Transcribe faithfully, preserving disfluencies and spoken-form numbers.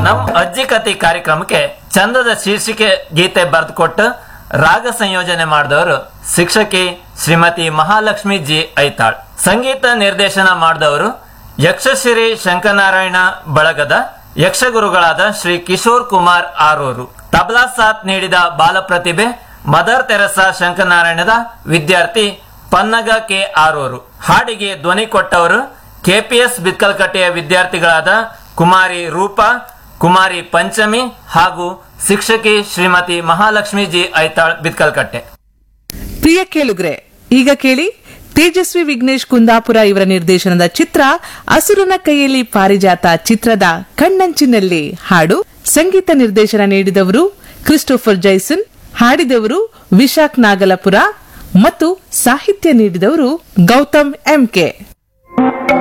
ನಮ್ ಅಜ್ಜಿ ಕತೆ ಕಾರ್ಯಕ್ರಮಕ್ಕೆ ಚಂದದ ಶೀರ್ಷಿಕೆ ಗೀತೆ ಬರೆದುಕೊಟ್ಟು ರಾಗ ಸಂಯೋಜನೆ ಮಾಡಿದವರು ಶಿಕ್ಷಕಿ ಶ್ರೀಮತಿ ಮಹಾಲಕ್ಷ್ಮಿ ಜಿ ಐತಾಳ್. ಸಂಗೀತ ನಿರ್ದೇಶನ ಮಾಡಿದವರು ಯಕ್ಷಶ್ರೀ ಶಂಕರನಾರಾಯಣ ಬಳಗದ ಯಕ್ಷಗುರುಗಳಾದ ಶ್ರೀ ಕಿಶೋರ್ ಕುಮಾರ್ ಆರೂರು. ತಬಲಾ ಸಾಥ್ ನೀಡಿದ ಬಾಲ ಪ್ರತಿಭೆ ಮದರ್ ತೆರಸಾ ಶಂಕರನಾರಾಯಣದ ವಿದ್ಯಾರ್ಥಿ ಪನ್ನಗ ಕೆ ಆರೂರು. ಹಾಡಿಗೆ ಧ್ವನಿ ಕೊಟ್ಟವರು ಕೆಪಿಎಸ್ ಬಿತ್ಕಲ್ಕಟ್ಟೆಯ ವಿದ್ಯಾರ್ಥಿಗಳಾದ ಕುಮಾರಿ ರೂಪಾ, ಕುಮಾರಿ ಪಂಚಮಿ ಹಾಗೂ ಶಿಕ್ಷಕಿ ಶ್ರೀಮತಿ ಮಹಾಲಕ್ಷ್ಮಿ ಜಿ ಐತಾಳ್ ಬಿತ್ಕಲ್ಕಟ್ಟೆ. ಪ್ರಿಯ ಕೇಳುಗ್ರೆ, ಈಗ ಕೇಳಿ ತೇಜಸ್ವಿ ವಿಘ್ನೇಶ್ ಕುಂದಾಪುರ ಇವರ ನಿರ್ದೇಶನದ ಚಿತ್ರ ಅಸುರನ ಕೈಯಲ್ಲಿ ಪಾರಿಜಾತ ಚಿತ್ರದ ಕಣ್ಣಂಚಿನಲ್ಲಿ ಹಾಡು. ಸಂಗೀತ ನಿರ್ದೇಶನ ನೀಡಿದವರು ಕ್ರಿಸ್ಟೋಫರ್ ಜೈಸನ್, ಹಾಡಿದವರು ವಿಶಾಖ್ ನಾಗಲಪುರ ಮತ್ತು ಸಾಹಿತ್ಯ ನೀಡಿದವರು ಗೌತಮ್ ಎಂಕೆ.